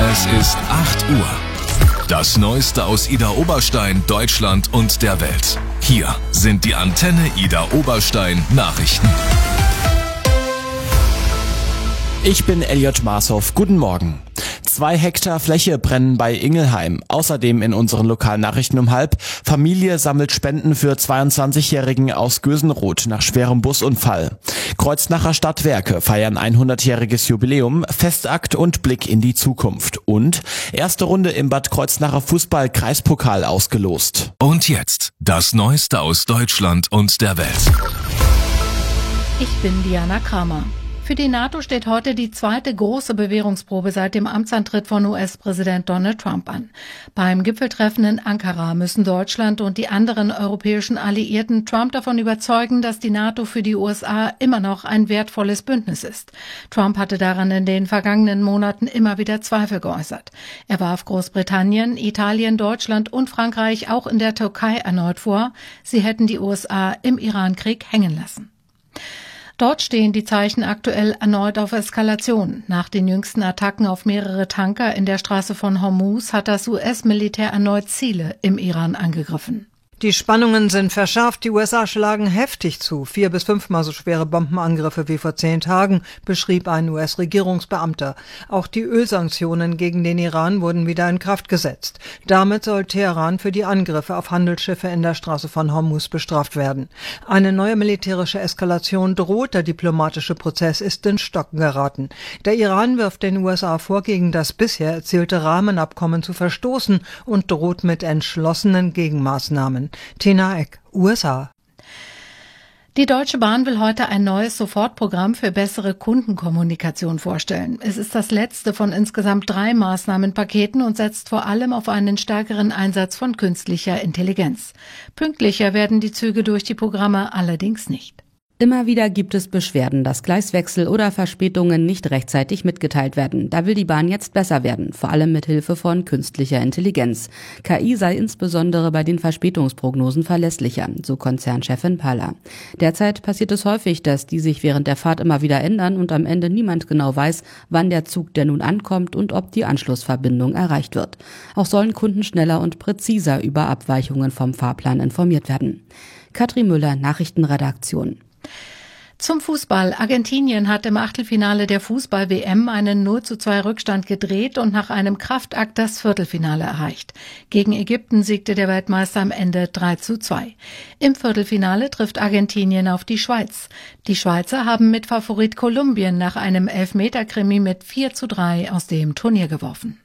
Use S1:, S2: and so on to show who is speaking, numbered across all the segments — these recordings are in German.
S1: Es ist 8 Uhr. Das Neueste aus Idar Oberstein, Deutschland und der Welt. Hier sind die Antenne Idar Oberstein Nachrichten.
S2: Ich bin Elliot Marshoff. Guten Morgen. 2 Hektar Fläche brennen bei Ingelheim. Außerdem in unseren Lokalnachrichten um 12:30. Familie sammelt Spenden für 22-Jährigen aus Gösenroth nach schwerem Busunfall. Kreuznacher Stadtwerke feiern 100-jähriges Jubiläum, Festakt und Blick in die Zukunft. Und erste Runde im Bad Kreuznacher Fußball-Kreispokal ausgelost.
S1: Und jetzt das Neueste aus Deutschland und der Welt.
S3: Ich bin Diana Kramer. Für die NATO steht heute die zweite große Bewährungsprobe seit dem Amtsantritt von US-Präsident Donald Trump an. Beim Gipfeltreffen in Ankara müssen Deutschland und die anderen europäischen Alliierten Trump davon überzeugen, dass die NATO für die USA immer noch ein wertvolles Bündnis ist. Trump hatte daran in den vergangenen Monaten immer wieder Zweifel geäußert. Er warf Großbritannien, Italien, Deutschland und Frankreich auch in der Türkei erneut vor, sie hätten die USA im Irankrieg hängen lassen. Dort stehen die Zeichen aktuell erneut auf Eskalation. Nach den jüngsten Attacken auf mehrere Tanker in der Straße von Hormuz hat das US-Militär erneut Ziele im Iran angegriffen.
S4: Die Spannungen sind verschärft, die USA schlagen heftig zu. 4- bis 5-mal so schwere Bombenangriffe wie vor 10 Tagen, beschrieb ein US-Regierungsbeamter. Auch die Ölsanktionen gegen den Iran wurden wieder in Kraft gesetzt. Damit soll Teheran für die Angriffe auf Handelsschiffe in der Straße von Hormuz bestraft werden. Eine neue militärische Eskalation droht, der diplomatische Prozess ist in Stocken geraten. Der Iran wirft den USA vor, gegen das bisher erzielte Rahmenabkommen zu verstoßen und droht mit entschlossenen Gegenmaßnahmen. Tina Eck, USA.
S3: Die Deutsche Bahn will heute ein neues Sofortprogramm für bessere Kundenkommunikation vorstellen. Es ist das letzte von insgesamt 3 Maßnahmenpaketen und setzt vor allem auf einen stärkeren Einsatz von künstlicher Intelligenz. Pünktlicher werden die Züge durch die Programme allerdings nicht.
S5: Immer wieder gibt es Beschwerden, dass Gleiswechsel oder Verspätungen nicht rechtzeitig mitgeteilt werden. Da will die Bahn jetzt besser werden, vor allem mit Hilfe von künstlicher Intelligenz. KI sei insbesondere bei den Verspätungsprognosen verlässlicher, so Konzernchefin Paller. Derzeit passiert es häufig, dass die sich während der Fahrt immer wieder ändern und am Ende niemand genau weiß, wann der Zug denn nun ankommt und ob die Anschlussverbindung erreicht wird. Auch sollen Kunden schneller und präziser über Abweichungen vom Fahrplan informiert werden. Katrin Müller, Nachrichtenredaktion.
S3: Zum Fußball. Argentinien hat im Achtelfinale der Fußball-WM einen 0:2 Rückstand gedreht und nach einem Kraftakt das Viertelfinale erreicht. Gegen Ägypten siegte der Weltmeister am Ende 3:2. Im Viertelfinale trifft Argentinien auf die Schweiz. Die Schweizer haben mit Favorit Kolumbien nach einem Elfmeter-Krimi mit 4:3 aus dem Turnier geworfen.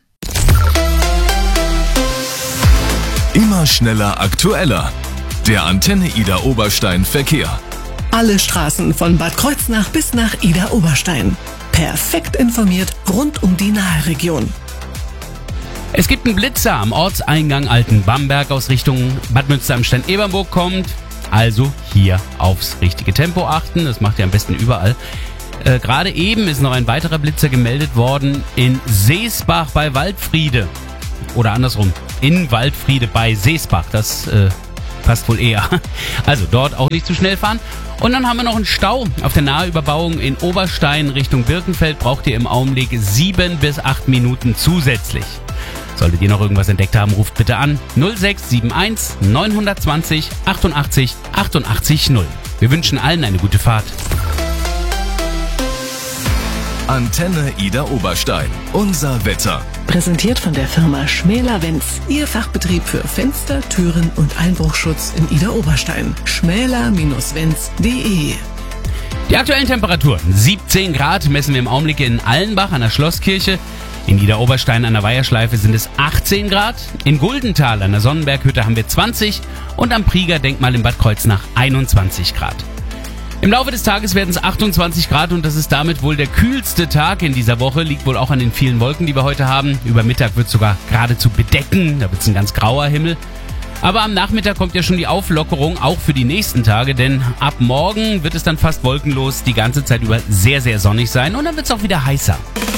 S1: Immer schneller, aktueller. Der Antenne Idar Oberstein Verkehr.
S6: Alle Straßen von Bad Kreuznach bis nach Idar Oberstein. Perfekt informiert rund um die Naheregion.
S7: Es gibt einen Blitzer am Ortseingang Alten Bamberg aus Richtung Bad Münsteramstein-Ebernburg kommt. Also hier aufs richtige Tempo achten. Das macht ihr am besten überall. Gerade eben ist noch ein weiterer Blitzer gemeldet worden in Seesbach bei Waldfriede. Oder andersrum, in Waldfriede bei Seesbach. Das passt wohl eher. Also dort auch nicht zu schnell fahren. Und dann haben wir noch einen Stau auf der Nahüberbauung in Oberstein Richtung Birkenfeld. Braucht ihr im Augenblick 7 bis 8 Minuten zusätzlich. Solltet ihr noch irgendwas entdeckt haben, ruft bitte an 0671 920 88 88 0. Wir wünschen allen eine gute Fahrt.
S1: Antenne Idar Oberstein. Unser Wetter.
S6: Präsentiert von der Firma Schmäler-Wenz. Ihr Fachbetrieb für Fenster, Türen und Einbruchschutz in Idar Oberstein. schmäler-wenz.de.
S7: Die aktuellen Temperaturen. 17 Grad messen wir im Augenblick in Allenbach an der Schlosskirche. In Idar Oberstein an der Weiherschleife sind es 18 Grad. In Guldental an der Sonnenberghütte haben wir 20 und am Prieger-Denkmal in Bad Kreuznach 21 Grad. Im Laufe des Tages werden es 28 Grad und das ist damit wohl der kühlste Tag in dieser Woche. Liegt wohl auch an den vielen Wolken, die wir heute haben. Über Mittag wird es sogar geradezu bedecken. Da wird es ein ganz grauer Himmel. Aber am Nachmittag kommt ja schon die Auflockerung, auch für die nächsten Tage. Denn ab morgen wird es dann fast wolkenlos, die ganze Zeit über sehr, sehr sonnig sein. Und dann wird es auch wieder heißer.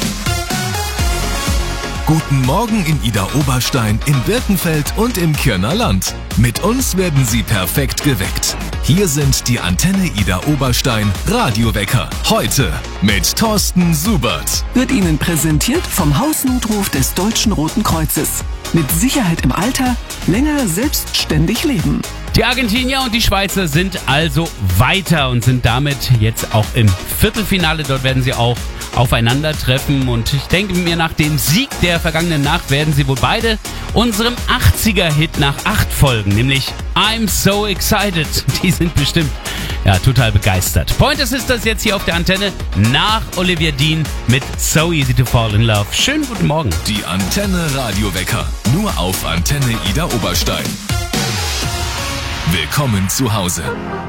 S1: Guten Morgen in Idar Oberstein, in Birkenfeld und im Kirner Land. Mit uns werden Sie perfekt geweckt. Hier sind die Antenne Ida Oberstein Radiowecker. Heute mit Thorsten Subert.
S6: Wird Ihnen präsentiert vom Hausnotruf des Deutschen Roten Kreuzes. Mit Sicherheit im Alter, länger selbstständig leben.
S7: Die Argentinier und die Schweizer sind also weiter und sind damit jetzt auch im Viertelfinale. Dort werden sie auch aufeinandertreffen und ich denke mir, nach dem Sieg der vergangenen Nacht werden sie wohl beide unserem 80er-Hit nach 8 Folgen, nämlich I'm So Excited. Die sind bestimmt total begeistert. Pointer Sisters jetzt hier auf der Antenne nach Olivia Dean mit So Easy to Fall in Love. Schönen guten Morgen.
S1: Die Antenne Radiowecker. Nur auf Antenne Ida Oberstein. Willkommen zu Hause.